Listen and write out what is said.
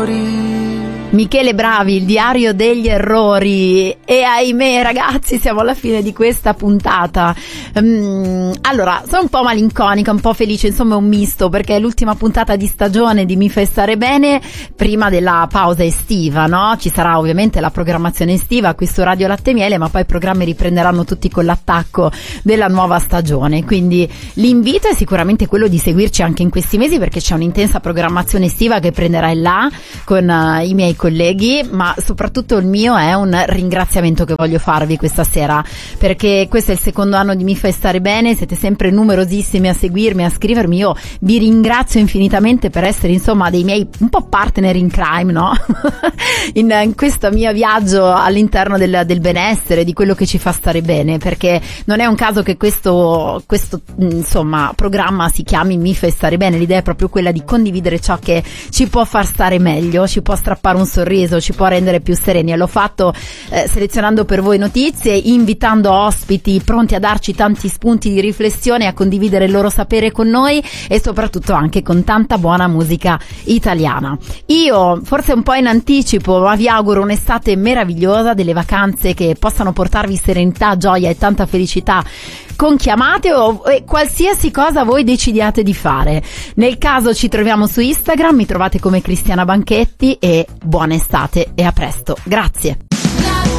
Michele Bravi, il diario degli errori. E ahimè ragazzi, siamo alla fine di questa puntata. Allora, sono un po' malinconica, un po' felice, insomma è un misto, perché è l'ultima puntata di stagione di Mi fai stare bene prima della pausa estiva, no? Ci sarà ovviamente la programmazione estiva qui su Radio Latte e Miele, ma poi i programmi riprenderanno tutti con l'attacco della nuova stagione, quindi l'invito è sicuramente quello di seguirci anche in questi mesi, perché c'è un'intensa programmazione estiva che prenderà il là con i miei colleghi, ma soprattutto il mio è un ringraziamento che voglio farvi questa sera, perché questo è il secondo anno di Mi fai stare bene, siete sempre numerosissimi a seguirmi, a scrivermi, io vi ringrazio infinitamente per essere insomma dei miei un po' partner in crime, no? in questo mio viaggio all'interno del benessere, di quello che ci fa stare bene, perché non è un caso che questo insomma programma si chiami Mi fai stare bene, l'idea è proprio quella di condividere ciò che ci può far stare meglio, ci può strappare un sorriso, ci può rendere più sereni, e l'ho fatto selezionando per voi notizie, invitando ospiti pronti a darci tanti spunti di riflessione, a condividere il loro sapere con noi e soprattutto anche con tanta buona musica italiana. Io forse un po' in anticipo, ma vi auguro un'estate meravigliosa, delle vacanze che possano portarvi serenità, gioia e tanta felicità con chiamate o qualsiasi cosa voi decidiate di fare. Nel caso ci troviamo su Instagram, mi trovate come Cristiana Banchetti, e buona estate e a presto. Grazie.